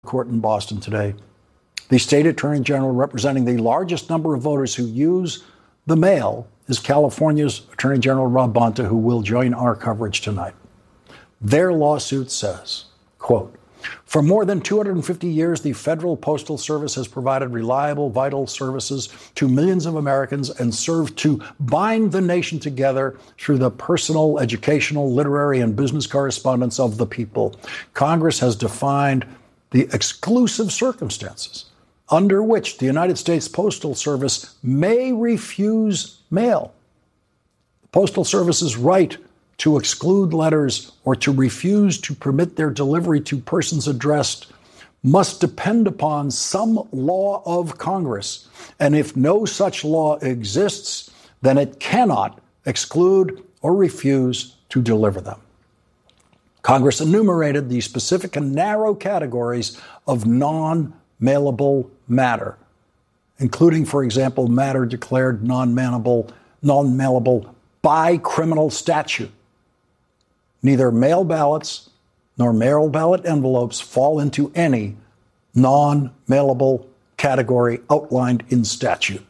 court in Boston today. The state attorney general representing the largest number of voters who use the mail is California's Attorney General Rob Bonta, who will join our coverage tonight. Their lawsuit says, quote, "For more than 250 years, the Federal Postal Service has provided reliable, vital services to millions of Americans and served to bind the nation together through the personal, educational, literary, and business correspondence of the people. Congress has defined the exclusive circumstances under which the United States Postal Service may refuse mail. The Postal Service's right to exclude letters or to refuse to permit their delivery to persons addressed must depend upon some law of Congress. And if no such law exists, then it cannot exclude or refuse to deliver them." Congress enumerated the specific and narrow categories of non-mailable matter, including, for example, matter declared non-mailable by criminal statute. Neither mail ballots nor mail ballot envelopes fall into any non-mailable category outlined in statute.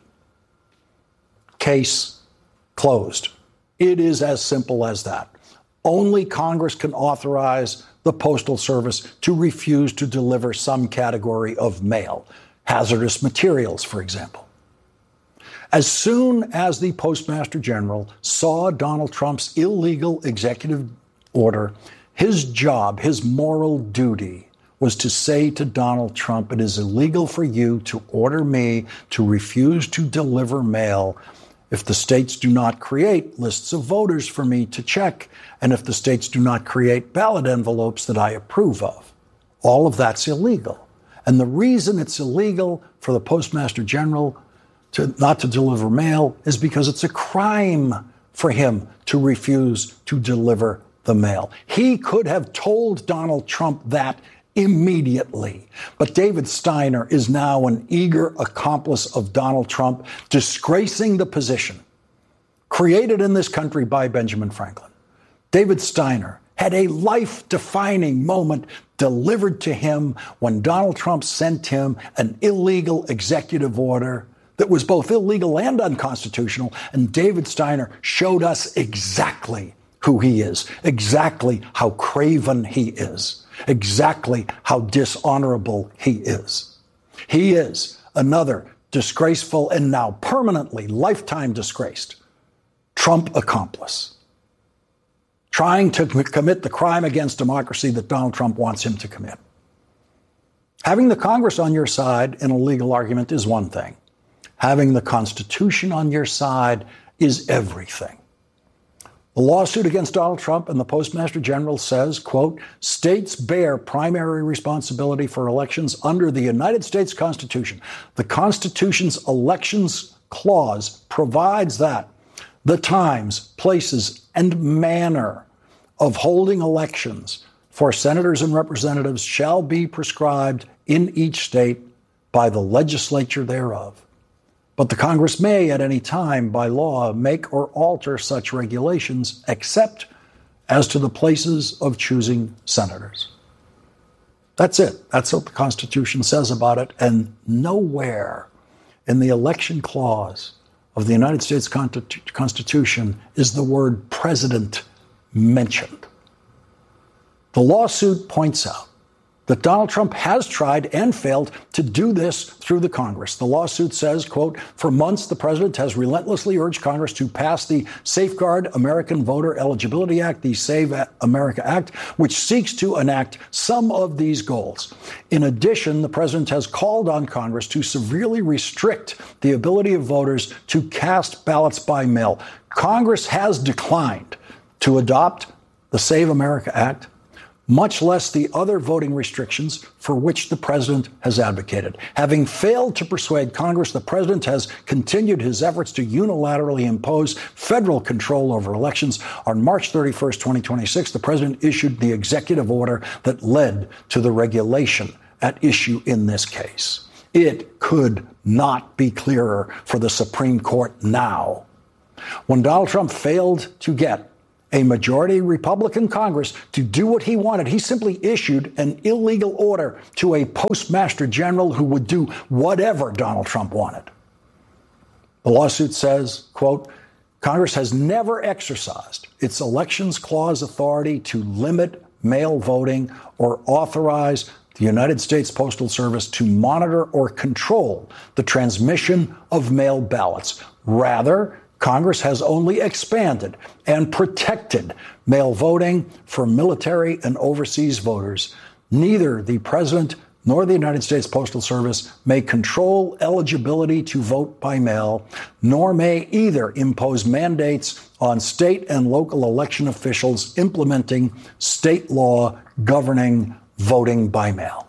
Case closed. It is as simple as that. Only Congress can authorize the Postal Service to refuse to deliver some category of mail, hazardous materials, for example. As soon as the Postmaster General saw Donald Trump's illegal executive order, his job, his moral duty, was to say to Donald Trump, "It is illegal for you to order me to refuse to deliver mail if the states do not create lists of voters for me to check, and if the states do not create ballot envelopes that I approve of." All of that's illegal. And the reason it's illegal for the Postmaster General not to deliver mail is because it's a crime for him to refuse to deliver the mail. He could have told Donald Trump that immediately. But David Steiner is now an eager accomplice of Donald Trump, disgracing the position created in this country by Benjamin Franklin. David Steiner had a life-defining moment delivered to him when Donald Trump sent him an illegal executive order that was both illegal and unconstitutional. And David Steiner showed us exactly who he is, exactly how craven he is, exactly how dishonorable he is. He is another disgraceful and now permanently lifetime disgraced Trump accomplice, trying to commit the crime against democracy that Donald Trump wants him to commit. Having the Congress on your side in a legal argument is one thing. Having the Constitution on your side is everything. The lawsuit against Donald Trump and the Postmaster General says, quote, "States bear primary responsibility for elections under the United States Constitution. The Constitution's elections clause provides that the times, places, and manner of holding elections for senators and representatives shall be prescribed in each state by the legislature thereof. But the Congress may, at any time, by law, make or alter such regulations, except as to the places of choosing senators." That's it. That's what the Constitution says about it. And nowhere in the election clause of the United States Constitution is the word president mentioned. The lawsuit points out that Donald Trump has tried and failed to do this through the Congress. The lawsuit says, quote, "For months, the president has relentlessly urged Congress to pass the Safeguard American Voter Eligibility Act, the Save America Act, which seeks to enact some of these goals. In addition, the president has called on Congress to severely restrict the ability of voters to cast ballots by mail. Congress has declined to adopt the Save America Act, much less the other voting restrictions for which the president has advocated. Having failed to persuade Congress, the president has continued his efforts to unilaterally impose federal control over elections. On March 31st, 2026, the president issued the executive order that led to the regulation at issue in this case. It could not be clearer for the Supreme Court now. When Donald Trump failed to get a majority Republican Congress to do what he wanted. He simply issued an illegal order to a postmaster general who would do whatever Donald Trump wanted. The lawsuit says, quote, Congress has never exercised its Elections Clause authority to limit mail voting or authorize the United States Postal Service to monitor or control the transmission of mail ballots. Rather, Congress has only expanded and protected mail voting for military and overseas voters. Neither the President nor the United States Postal Service may control eligibility to vote by mail, nor may either impose mandates on state and local election officials implementing state law governing voting by mail.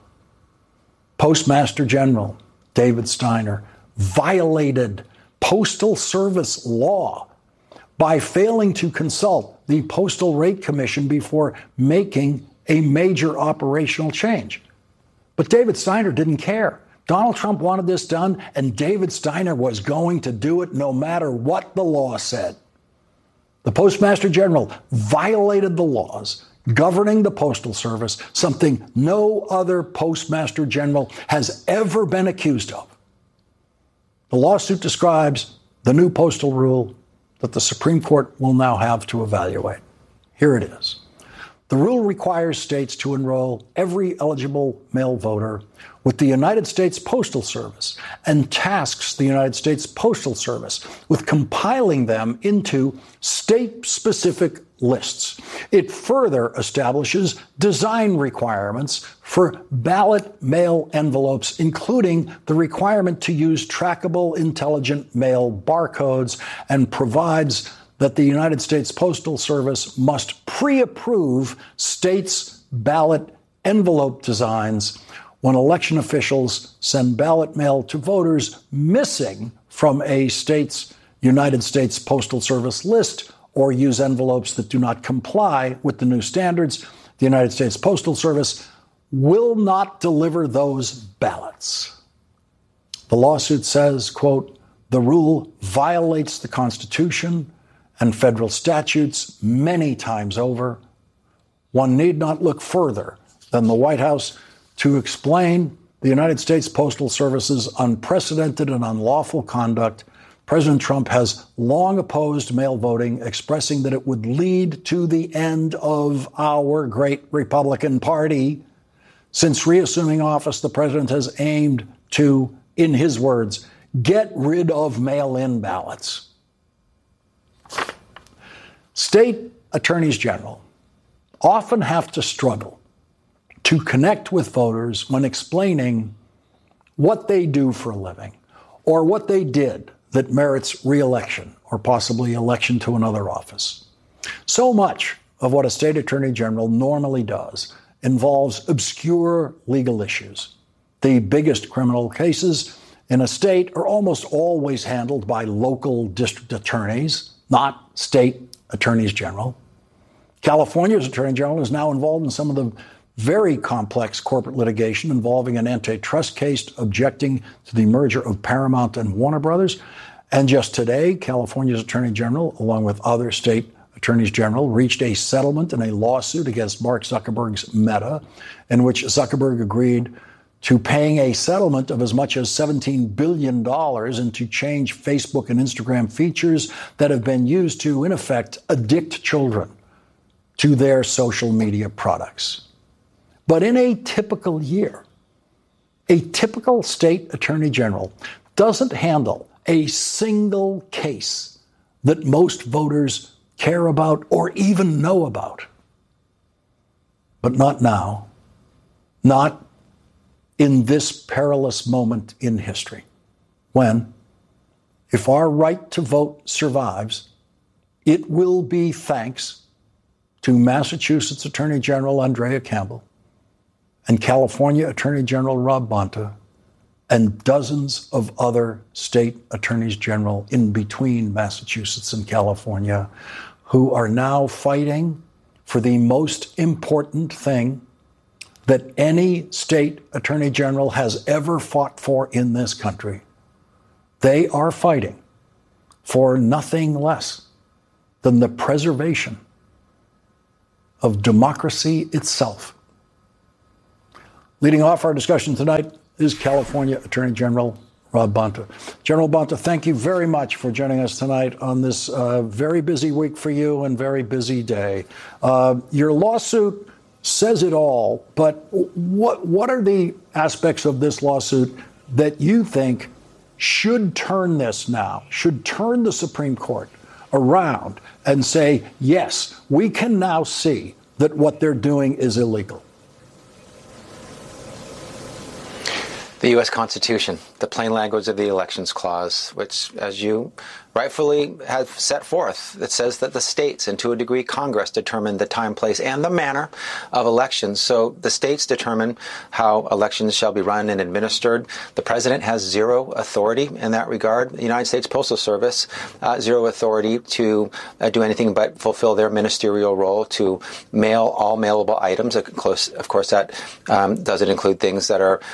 Postmaster General David Steiner violated Postal Service law by failing to consult the Postal Rate Commission before making a major operational change. But David Steiner didn't care. Donald Trump wanted this done, and David Steiner was going to do it no matter what the law said. The Postmaster General violated the laws governing the Postal Service, something no other Postmaster General has ever been accused of. The lawsuit describes the new postal rule that the Supreme Court will now have to evaluate. Here it is. The rule requires states to enroll every eligible mail voter with the United States Postal Service and tasks the United States Postal Service with compiling them into state-specific lists. It further establishes design requirements for ballot mail envelopes, including the requirement to use trackable intelligent mail barcodes, and provides that the United States Postal Service must pre-approve states' ballot envelope designs when election officials send ballot mail to voters missing from a state's United States Postal Service list or use envelopes that do not comply with the new standards. The United States Postal Service will not deliver those ballots. The lawsuit says, quote, the rule violates the Constitution and federal statutes many times over. One need not look further than the White House to explain the United States Postal Service's unprecedented and unlawful conduct. President Trump has long opposed mail voting, expressing that it would lead to the end of our great Republican Party. Since reassuming office, the president has aimed to, in his words, get rid of mail-in ballots. State attorneys general often have to struggle to connect with voters when explaining what they do for a living or what they did that merits re-election or possibly election to another office. So much of what a state attorney general normally does involves obscure legal issues. The biggest criminal cases in a state are almost always handled by local district attorneys, not state attorneys general. California's attorney general is now involved in some of the very complex corporate litigation involving an antitrust case objecting to the merger of Paramount and Warner Brothers. And just today, California's attorney general, along with other state attorneys general, reached a settlement in a lawsuit against Mark Zuckerberg's Meta, in which Zuckerberg agreed to paying a settlement of as much as $17 billion and to change Facebook and Instagram features that have been used to, in effect, addict children to their social media products. But in a typical year, a typical state attorney general doesn't handle a single case that most voters care about or even know about. But not now, not in this perilous moment in history, when, if our right to vote survives, it will be thanks to Massachusetts Attorney General Andrea Campbell and California Attorney General Rob Bonta and dozens of other state attorneys general in between Massachusetts and California who are now fighting for the most important thing that any state attorney general has ever fought for in this country. They are fighting for nothing less than the preservation of democracy itself. Leading off our discussion tonight is California Attorney General Rob Bonta. General Bonta, thank you very much for joining us tonight on this very busy week for you and very busy day. Your lawsuit says it all, but what are the aspects of this lawsuit that you think should turn the Supreme Court around and say, yes, we can now see that what they're doing is illegal? The U.S. Constitution, the plain language of the Elections Clause, which, as you rightfully have set forth, it says that the states, and to a degree Congress, determine the time, place, and the manner of elections. So the states determine how elections shall be run and administered. The president has zero authority in that regard. The United States Postal Service, zero authority to do anything but fulfill their ministerial role to mail all mailable items. Of course, that doesn't include things that are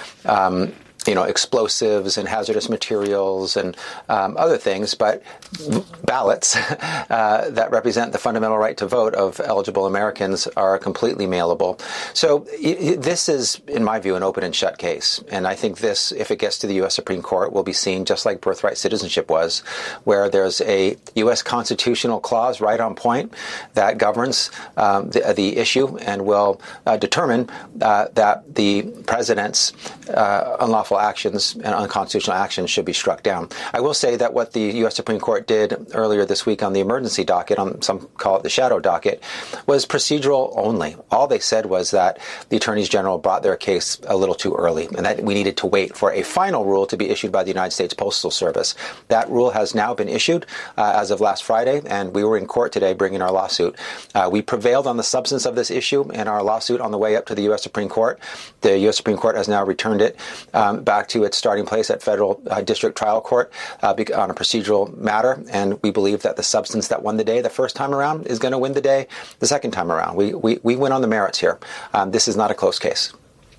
explosives and hazardous materials and other things, but ballots that represent the fundamental right to vote of eligible Americans are completely mailable. So this is, in my view, an open and shut case. And I think this, if it gets to the U.S. Supreme Court, will be seen just like birthright citizenship was, where there's a U.S. constitutional clause right on point that governs the issue and will determine that the president's unlawful actions and unconstitutional actions should be struck down. I will say that what the U.S. Supreme Court did earlier this week on the emergency docket, on some call it the shadow docket, was procedural only. All they said was that the attorneys general brought their case a little too early and that we needed to wait for a final rule to be issued by the United States Postal Service. That rule has now been issued as of last Friday, and we were in court today bringing our lawsuit. We prevailed on the substance of this issue in our lawsuit on the way up to the U.S. Supreme Court. The U.S. Supreme Court has now returned it back to its starting place at federal district trial court on a procedural matter, and we believe that the substance that won the day the first time around is going to win the day the second time around. We win on the merits here. This is not a close case.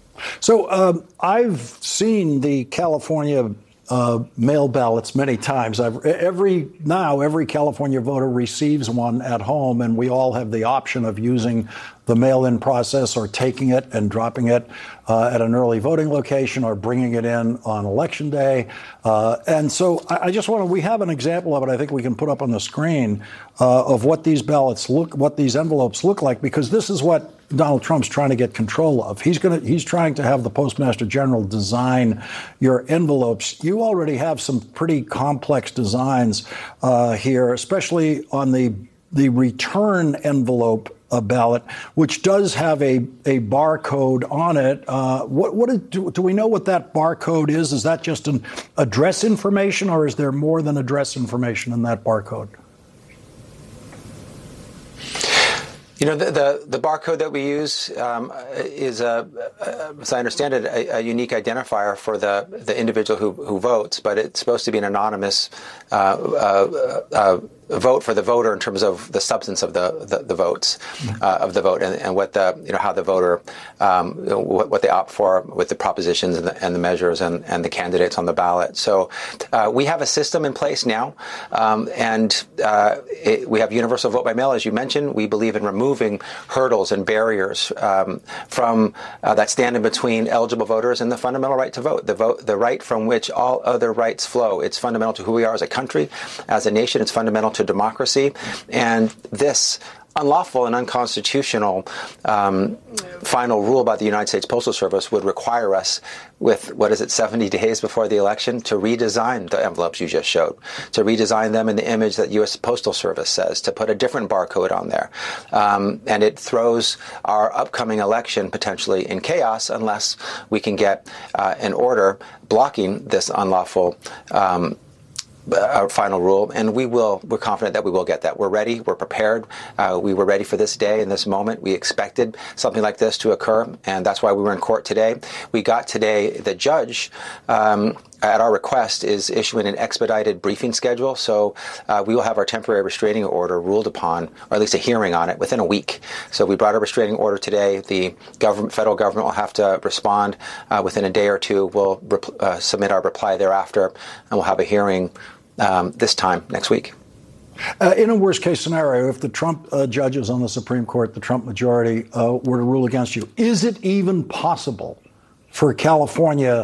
So I've seen the California mail ballots many times. Every California voter receives one at home, and we all have the option of using the mail-in process or taking it and dropping it at an early voting location or bringing it in on election day. And so I just we have an example of it I think we can put up on the screen of what these envelopes look like, because this is what Donald Trump's trying to get control of. He's trying to have the Postmaster General design your envelopes. You already have some pretty complex designs here, especially on the return envelope ballot, which does have a barcode on it. Do we know what that barcode is? Is that just an address information, or is there more than address information in that barcode? The barcode that we use is, as I understand it, a unique identifier for the individual who votes, but it's supposed to be an anonymous vote for the voter in terms of the substance of the votes of the vote and what how the voter what they opt for with the propositions and the measures and the candidates on the ballot. So we have a system in place now, and we have universal vote by mail, as you mentioned. We believe in removing hurdles and barriers from that stand in between eligible voters and the fundamental right to vote, the right from which all other rights flow. It's fundamental to who we are as a country, as a nation. It's fundamental to democracy, and this unlawful and unconstitutional final rule by the United States Postal Service would require us, with 70 days before the election, to redesign the envelopes you just showed, to redesign them in the image that U.S. Postal Service says, to put a different barcode on there. And it throws our upcoming election potentially in chaos unless we can get an order blocking this unlawful our final rule, and we're confident that we will get that. We're ready. We're prepared. We were ready for this day and this moment. We expected something like this to occur, and that's why we were in court today. We got today, the judge, at our request, is issuing an expedited briefing schedule, so we will have our temporary restraining order ruled upon, or at least a hearing on it, within a week. So we brought a restraining order today. The federal government will have to respond within a day or two. We'll submit our reply thereafter, and we'll have a hearing this time next week. In a worst case scenario, if the Trump judges on the Supreme Court, the Trump majority, were to rule against you, is it even possible for California